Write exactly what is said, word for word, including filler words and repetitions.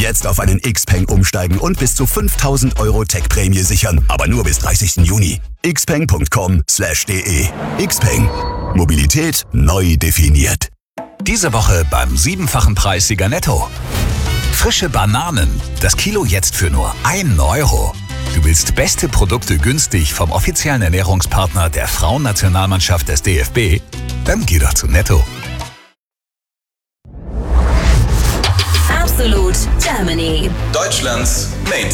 Jetzt auf einen Xpeng umsteigen und bis zu fünftausend Euro Tech-Prämie sichern. Aber nur bis dreißigsten Juni. xpeng punkt com slash de. Xpeng. Mobilität neu definiert. Diese Woche beim siebenfachen Preis Sieger Netto. Frische Bananen. Das Kilo jetzt für nur einen Euro. Du willst beste Produkte günstig vom offiziellen Ernährungspartner der Frauennationalmannschaft des D F B? Dann geh doch zu Netto. Absolut Germany. Deutschlands Main